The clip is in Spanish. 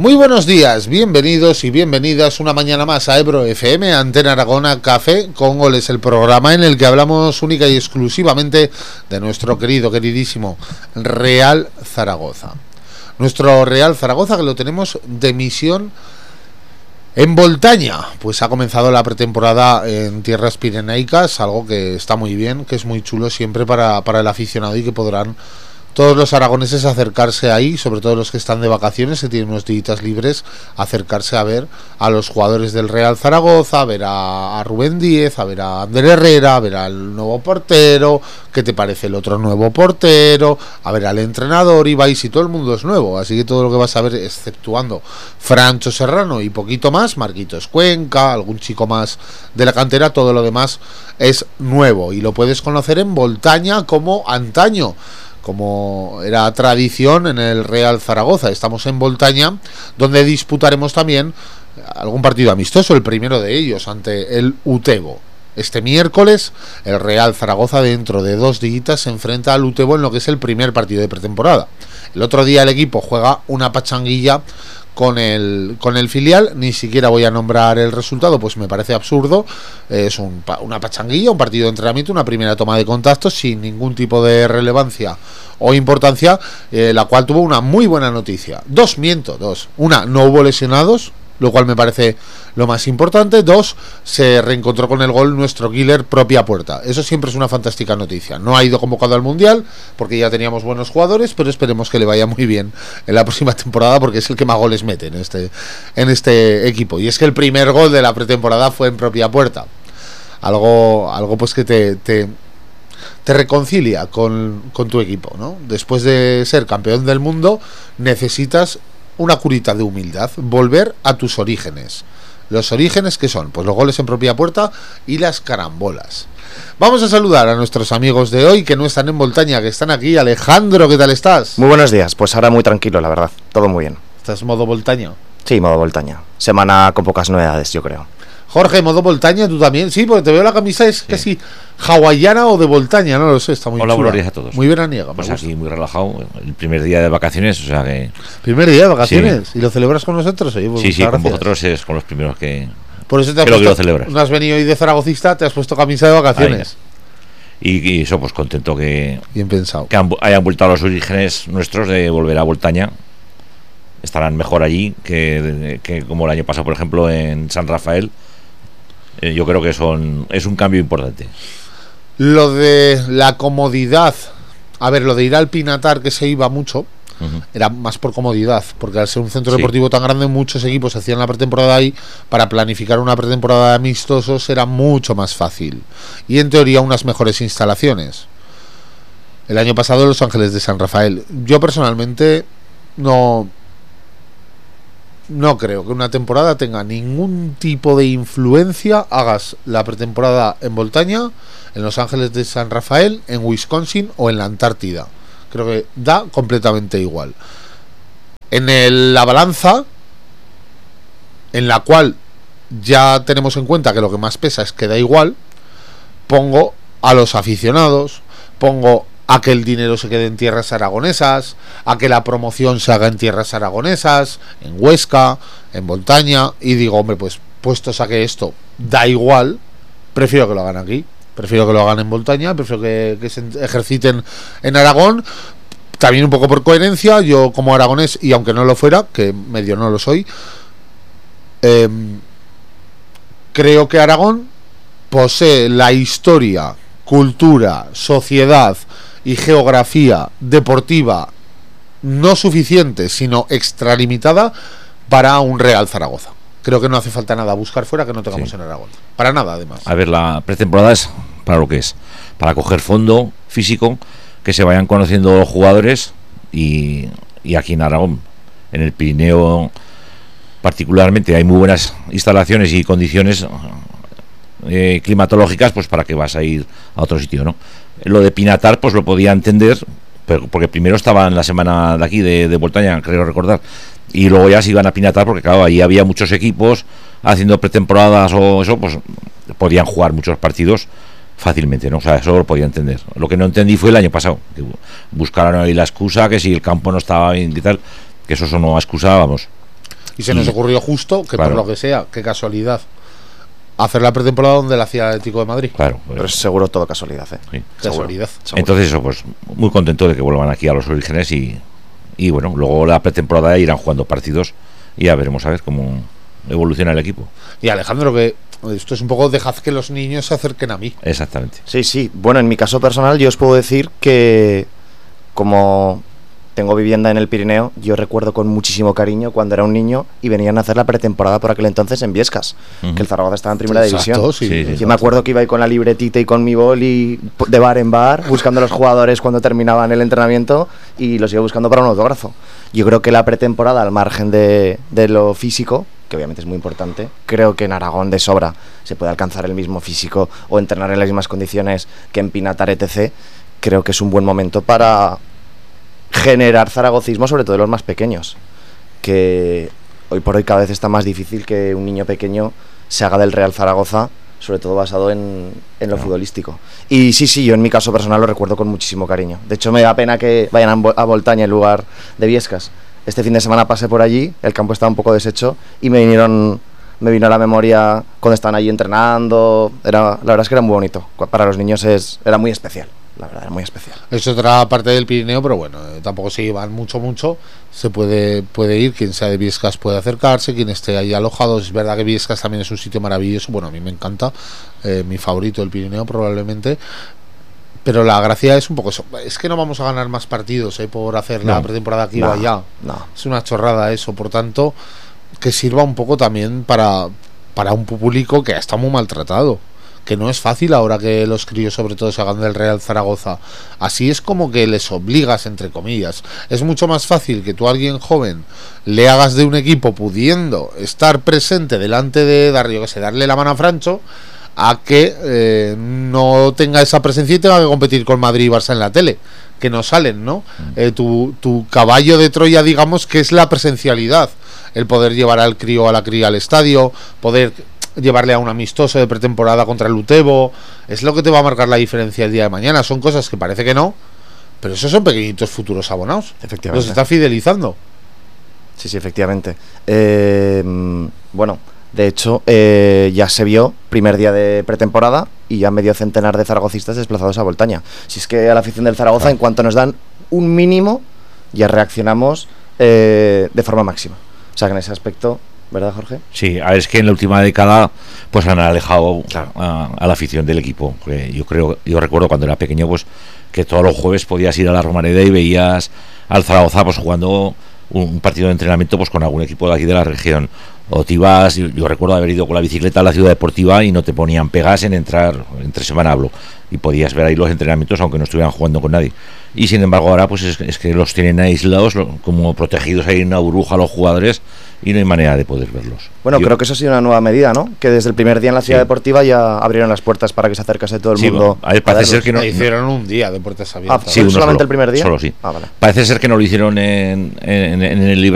Muy buenos días, bienvenidos y bienvenidas una mañana más a Ebro FM, Antena Aragona, Café con Goles, el programa en el que hablamos única y exclusivamente de nuestro queridísimo Real Zaragoza. Nuestro Real Zaragoza, que lo tenemos de misión en Boltaña. Pues ha comenzado la pretemporada en tierras pirenaicas, algo que está muy bien, que es muy chulo siempre para el aficionado y que podrán todos los aragoneses acercarse ahí, sobre todo los que están de vacaciones, que tienen unos días libres, acercarse a ver a los jugadores del Real Zaragoza, a ver a Rubén Díez, a ver a Ander Herrera, a ver al nuevo portero, qué te parece el otro nuevo portero, a ver al entrenador, y todo el mundo es nuevo, así que todo lo que vas a ver, exceptuando Francho Serrano y poquito más, Marquitos Cuenca, algún chico más de la cantera, todo lo demás es nuevo y lo puedes conocer en Boltaña como antaño, como era tradición en el Real Zaragoza. Estamos en Boltaña, donde disputaremos también algún partido amistoso, el primero de ellos ante el Utebo. Este miércoles el Real Zaragoza, dentro de 2 días, se enfrenta al Utebo en lo que es el primer partido de pretemporada. El otro día el equipo juega una pachanguilla con el filial, ni siquiera voy a nombrar el resultado, pues me parece absurdo. Es una pachanguilla, un partido de entrenamiento, una primera toma de contacto sin ningún tipo de relevancia o importancia, la cual tuvo una muy buena noticia. Dos. Una, no hubo lesionados, lo cual me parece lo más importante. 2, se reencontró con el gol nuestro killer propia puerta. Eso siempre es una fantástica noticia. No ha ido convocado al Mundial porque ya teníamos buenos jugadores, pero esperemos que le vaya muy bien en la próxima temporada, porque es el que más goles mete en este equipo. Y es que el primer gol de la pretemporada fue en propia puerta. Algo pues que te reconcilia con tu equipo, ¿no? Después de ser campeón del mundo necesitas una curita de humildad, volver a tus orígenes. ¿Los orígenes qué son? Pues los goles en propia puerta y las carambolas. Vamos a saludar a nuestros amigos de hoy que no están en Boltaña, que están aquí. Alejandro, ¿qué tal estás? Muy buenos días, pues ahora muy tranquilo, la verdad, todo muy bien. ¿Estás modo Boltaña? Sí, modo Boltaña. Semana con pocas novedades, yo creo. Jorge, modo Boltaña, ¿tú también? Sí, porque te veo la camisa, es casi hawaiana o de Boltaña, no lo sé, está muy chula. Hola, buenos días a todos. Muy veraniega. Pues aquí muy relajado, el primer día de vacaciones, o sea que... ¿Primer día de vacaciones? Sí. ¿Y lo celebras con nosotros? Oye, pues sí, con vosotros es con los primeros que... Por eso te has creo puesto, que lo celebras. No has venido hoy de zaragocista, te has puesto camisa de vacaciones. Y eso, pues contento que... Bien pensado. Que hayan vuelto a los orígenes nuestros de volver a Boltaña. Estarán mejor allí que como el año pasado, por ejemplo, en San Rafael. Yo creo que es un cambio importante. Lo de la comodidad, a ver, lo de ir al Pinatar, que se iba mucho, era más por comodidad, porque al ser un centro deportivo tan grande, muchos equipos hacían la pretemporada ahí. Para planificar una pretemporada de amistosos era mucho más fácil y en teoría unas mejores instalaciones. El año pasado Los Ángeles de San Rafael, yo personalmente no creo que una temporada tenga ningún tipo de influencia. Hagas la pretemporada en Boltaña, en Los Ángeles de San Rafael, en Wisconsin o en la Antártida. Creo que da completamente igual. En la balanza, en la cual ya tenemos en cuenta que lo que más pesa es que da igual, pongo a los aficionados, pongo a que el dinero se quede en tierras aragonesas, a que la promoción se haga en tierras aragonesas, en Huesca, en Boltaña, y digo, hombre, pues puestos a que esto da igual, prefiero que lo hagan aquí, prefiero que lo hagan en Boltaña, prefiero que se ejerciten en Aragón, también un poco por coherencia. Yo como aragonés, y aunque no lo fuera, que medio no lo soy, creo que Aragón posee la historia, cultura, sociedad y geografía deportiva no suficiente, sino extralimitada para un Real Zaragoza. Creo que no hace falta nada buscar fuera que no tengamos en Aragón. Para nada, además. A ver, la pretemporada es para lo que es. Para coger fondo físico, que se vayan conociendo los jugadores y aquí en Aragón, en el Pirineo particularmente, hay muy buenas instalaciones y condiciones climatológicas, pues para que vas a ir a otro sitio, ¿no? Lo de Pinatar, pues lo podía entender, pero porque primero estaba en la semana de aquí de Boltaña, creo recordar, y luego ya se iban a Pinatar, porque claro, ahí había muchos equipos haciendo pretemporadas o eso, pues podían jugar muchos partidos fácilmente, ¿no? O sea, eso lo podía entender. Lo que no entendí fue el año pasado, que buscaron ahí la excusa, que si el campo no estaba bien y tal, que eso no excusaba, vamos. Y se nos ocurrió justo que, claro, por lo que sea, qué casualidad, hacer la pretemporada donde la hacía el Atlético de Madrid. Claro, Pero es seguro todo casualidad, ¿eh? Sí. Casualidad. Seguro. Entonces eso, pues muy contento de que vuelvan aquí a los orígenes y bueno, luego la pretemporada irán jugando partidos y ya veremos a ver cómo evoluciona el equipo. Y Alejandro, que esto es un poco, dejad que los niños se acerquen a mí. Exactamente. Sí, sí. Bueno, en mi caso personal yo os puedo decir que como tengo vivienda en el Pirineo, yo recuerdo con muchísimo cariño cuando era un niño y venían a hacer la pretemporada por aquel entonces en Viescas, que el Zaragoza estaba en primera división. Sí, Yo me acuerdo que iba ahí con la libretita y con mi boli de bar en bar, buscando a los jugadores cuando terminaban el entrenamiento y los iba buscando para un autógrafo. Yo creo que la pretemporada, al margen de lo físico, que obviamente es muy importante, creo que en Aragón de sobra se puede alcanzar el mismo físico o entrenar en las mismas condiciones que en Pinatar, etc. Creo que es un buen momento para generar zaragocismo, sobre todo de los más pequeños, que hoy por hoy cada vez está más difícil que un niño pequeño se haga del Real Zaragoza, sobre todo basado en lo futbolístico. Y sí, yo en mi caso personal lo recuerdo con muchísimo cariño. De hecho me da pena que vayan a Voltaña en lugar de Viescas. Este fin de semana pasé por allí, el campo estaba un poco deshecho y me vino a la memoria cuando estaban allí entrenando. La verdad es que era muy bonito. Para los niños era muy especial. La verdad, era muy especial. Es otra parte del Pirineo, pero bueno, tampoco se llevan mucho. Se puede ir, quien sea de Viescas puede acercarse, quien esté ahí alojado. Es verdad que Viescas también es un sitio maravilloso. Bueno, a mí me encanta, mi favorito del Pirineo probablemente. Pero la gracia es un poco eso. Es que no vamos a ganar más partidos por hacer la pretemporada aquí o allá. No. Es una chorrada eso. Por tanto, que sirva un poco también para un público que está muy maltratado. Que no es fácil ahora que los críos sobre todo se hagan del Real Zaragoza. Así es como que les obligas, entre comillas. Es mucho más fácil que tú a alguien joven le hagas de un equipo pudiendo estar presente delante de darle la mano a Francho, a que no tenga esa presencia y tenga que competir con Madrid y Barça en la tele, que no salen, ¿no? Tu caballo de Troya, digamos, que es la presencialidad, el poder llevar al crío, a la cría al estadio, poder llevarle a un amistoso de pretemporada contra el Utebo, es lo que te va a marcar la diferencia el día de mañana. Son cosas que parece que no, pero esos son pequeñitos futuros abonados. Efectivamente. Los está fidelizando. Sí, efectivamente. Bueno, de hecho, ya se vio primer día de pretemporada y ya medio centenar de zaragocistas desplazados a Voltaña. Si es que a la afición del Zaragoza, en cuanto nos dan un mínimo, ya reaccionamos de forma máxima. O sea que en ese aspecto, ¿verdad, Jorge? Sí, es que en la última década pues han alejado a la afición del equipo. Porque yo recuerdo cuando era pequeño pues que todos los jueves podías ir a la Romareda y veías al Zaragoza pues jugando un partido de entrenamiento pues con algún equipo de aquí de la región. O te ibas, yo recuerdo haber ido con la bicicleta a la ciudad deportiva y no te ponían pegas en entrar, entre semana hablo, y podías ver ahí los entrenamientos aunque no estuvieran jugando con nadie. Y sin embargo ahora pues es que los tienen aislados, como protegidos ahí en una burbuja los jugadores, y no hay manera de poder verlos. Bueno, creo que eso ha sido una nueva medida, ¿no? Que desde el primer día en la ciudad deportiva ya abrieron las puertas para que se acercase todo el mundo. A ver, parece ser que no hicieron un día de puertas abiertas. ¿Solamente el primer día? Solo sí. Vale. Parece ser que no lo hicieron en el